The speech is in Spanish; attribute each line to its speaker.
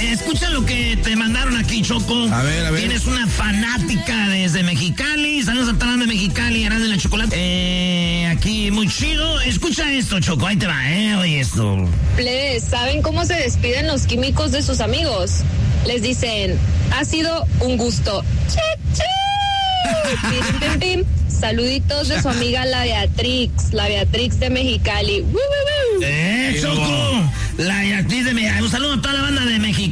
Speaker 1: escucha lo que te mandaron aquí, Choco.
Speaker 2: A ver.
Speaker 1: Tienes una fanática desde Mexicali. Saludos a toda de Mexicali, Erasmo de la Chocolate. Aquí, muy chido. Escucha esto, Choco. Ahí te va, oye esto.
Speaker 3: Plebes, ¿saben cómo se despiden los químicos de sus amigos? Les dicen, ha sido un gusto. Pim, pim, pim. Saluditos de su amiga la Beatrix de Mexicali.
Speaker 1: Choco, la Beatriz de Mexicali. Un saludo a toda la banda de Mexicali.